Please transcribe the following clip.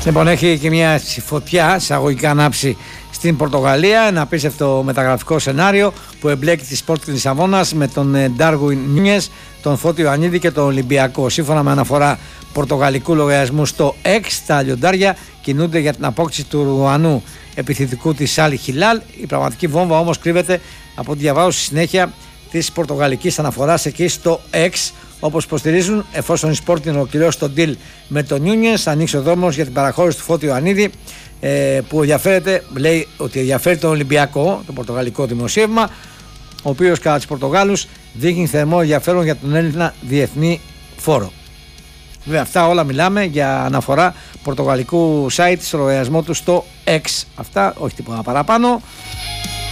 Λοιπόν, έχει και μια φωτιά εισαγωγικά ανάψει στην Πορτογαλία. Ένα απίστευτο μεταγραφικό σενάριο που εμπλέκει τη Sporting Λισαβόνας με τον Ντάρουιν Νούνιες, τον Φώτη Ιωαννίδη και τον Ολυμπιακό. Σύμφωνα με αναφορά πορτογαλικού λογαριασμού στο X, τα λιοντάρια κινούνται για την απόκτηση του Ρουγανού επιθετικού της Αλ Χιλάλ. Η πραγματική βόμβα όμως κρύβεται, από ό,τι διαβάζω στη συνέχεια της πορτογαλικής αναφοράς εκεί στο X. Όπως υποστηρίζουν, εφόσον η Sporting ολοκληρώσει τον deal με τον Νούνιες, θα ανοίξει ο δρόμος για την παραχώρηση του Φώτη Ιωαννίδη, που ενδιαφέρεται, λέει ότι ενδιαφέρει τον Ολυμπιακό, το πορτογαλικό δημοσίευμα, ο οποίος κατά τους Πορτογάλους δείχνει θερμό ενδιαφέρον για τον Έλληνα διεθνή φόρο. Βέβαια, αυτά όλα μιλάμε για αναφορά πορτογαλικού site στο λογαριασμό του στο X. Αυτά, όχι τίποτα παραπάνω.